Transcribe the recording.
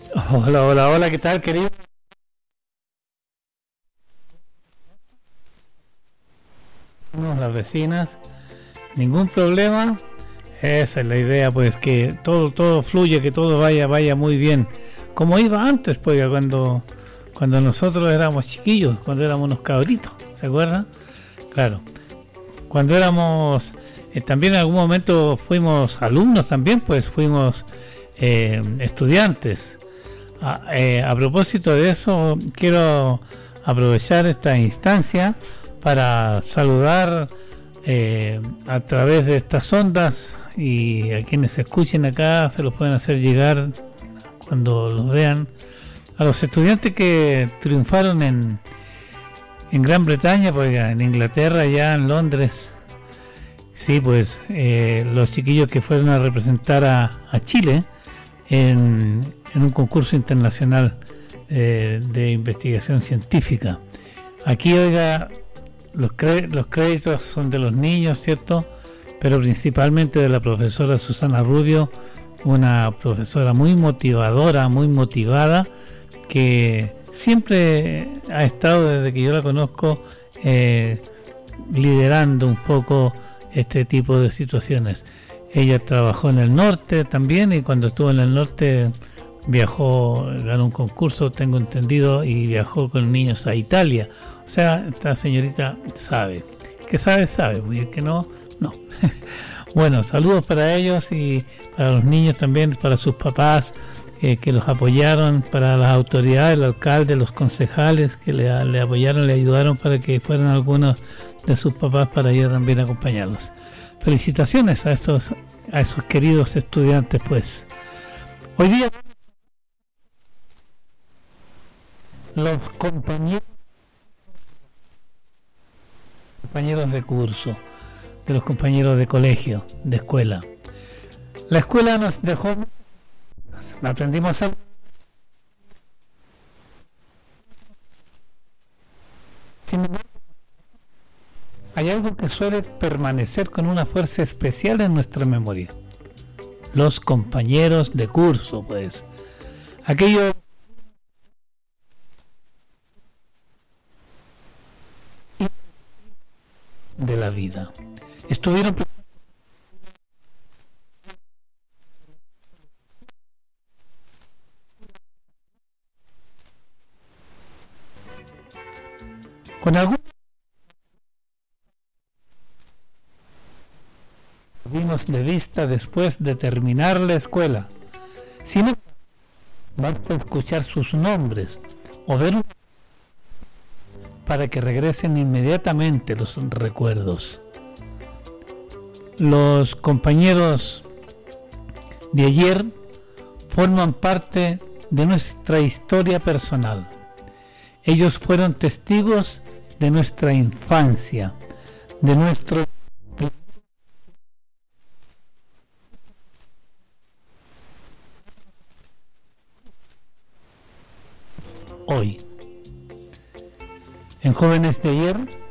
Hola, hola, hola, ¿qué tal, querido? Las vecinas, ningún problema. Esa es la idea, pues que todo fluye, que todo vaya muy bien. Como iba antes, pues cuando nosotros éramos chiquillos, cuando éramos unos cabritos, ¿se acuerdan? Claro, cuando éramos, también en algún momento fuimos alumnos también, pues fuimos estudiantes. A propósito de eso, quiero aprovechar esta instancia para saludar a través de estas ondas, y a quienes escuchen acá se los pueden hacer llegar cuando los vean, a los estudiantes que triunfaron en Gran Bretaña, pues en Inglaterra, ya en Londres. Sí, pues los chiquillos que fueron a representar a Chile en un concurso internacional de investigación científica. Aquí, oiga, los créditos son de los niños, ¿cierto? Pero principalmente de la profesora Susana Rubio, una profesora muy motivadora, muy motivada, que siempre ha estado, desde que yo la conozco, liderando un poco este tipo de situaciones. Ella trabajó en el norte también, y cuando estuvo en el norte viajó, ganó un concurso, tengo entendido, y viajó con niños a Italia. O sea, esta señorita sabe. Que sabe, sabe, y el que no, no. Bueno, saludos para ellos y para los niños también, para sus papás que los apoyaron, para las autoridades, el alcalde, los concejales que le apoyaron, le ayudaron para que fueran algunos de sus papás para ir también a acompañarlos. Felicitaciones a esos queridos estudiantes, pues. Hoy día los compañeros de curso, de los compañeros de colegio, de escuela. La escuela nos dejó, aprendimos a... Sin embargo, hay algo que suele permanecer con una fuerza especial en nuestra memoria. Los compañeros de curso, pues. Aquello de la vida. Estuvieron... con algún... Vimos de vista después de terminar la escuela. Sin embargo, basta escuchar sus nombres o ver para que regresen inmediatamente los recuerdos. Los compañeros de ayer forman parte de nuestra historia personal. Ellos fueron testigos de nuestra infancia, de nuestro... Hoy. En Jóvenes de Ayer